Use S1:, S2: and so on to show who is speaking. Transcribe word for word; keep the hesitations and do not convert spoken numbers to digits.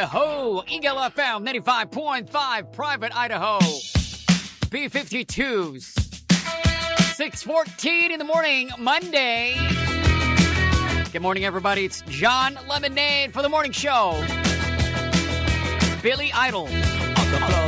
S1: Idaho. Eagle F M ninety-five point five, Private Idaho. B fifty-twos. six fourteen in the morning, Monday. Good morning, everybody. It's John Lemonade for the morning show. Billy Idol.